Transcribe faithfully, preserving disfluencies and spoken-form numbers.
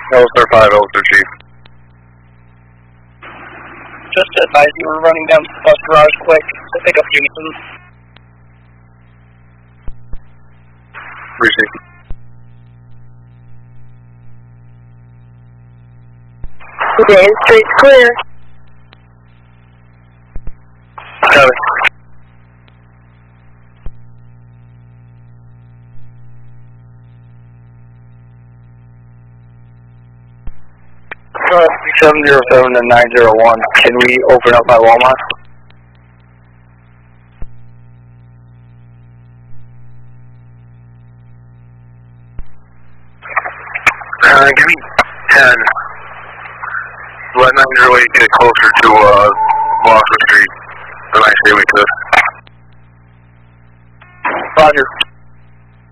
Elster five, Elster Chief. Just to advise you, we're running down to the bus garage quick to pick up Unison. Receive. Main Street's clear. Copy. Uh, seven zero seven to nine zero one. Can we open up my Walmart? Uh, give me ten. Let nine zero eight get closer to uh, Walker Street than I say we could. Roger.